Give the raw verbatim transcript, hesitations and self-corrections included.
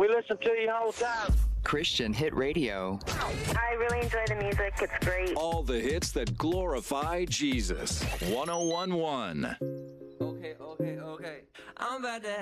We listen to you all the time. Christian Hit Radio. I really enjoy the music. It's great. All the hits that glorify Jesus. one oh one point one. Okay, okay, okay. I'm about to